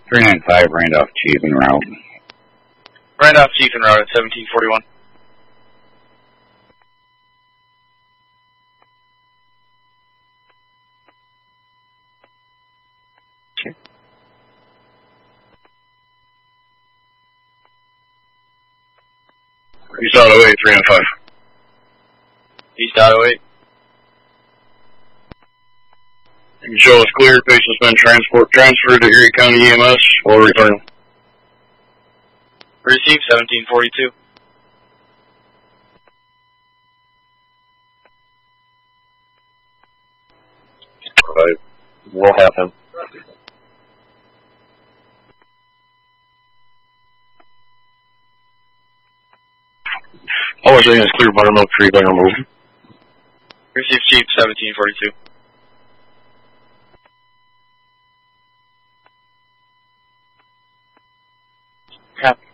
395 Randolph Chief en route. Randolph Chief en route at 1741. East Auto 8, 305. East Auto 8. You can show us clear. Patient's been transferred to Erie County EMS or return. Receive 1742. Right. We'll have him. All we're saying is clear buttermilk tree by removal. Receive Chief 1742. Copy.